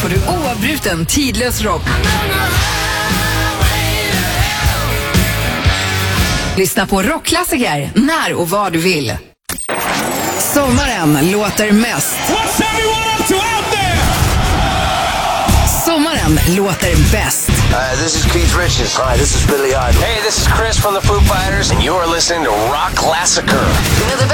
får du oavbruten tidlös rock. Lyssna på rockklassiker när och var du vill. Sommaren låter mest. Sommaren låter bäst. This is Keith Richards. Hi, this is Billy Idol. Hey, this is Chris from the Foo Fighters, and you're listening to Rock Classicer.